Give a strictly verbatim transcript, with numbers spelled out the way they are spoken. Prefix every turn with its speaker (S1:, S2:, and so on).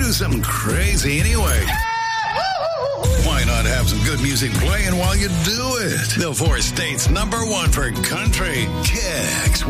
S1: do something crazy anyway. Why not have some good music playing while you do it? The four states number one for country, Kicks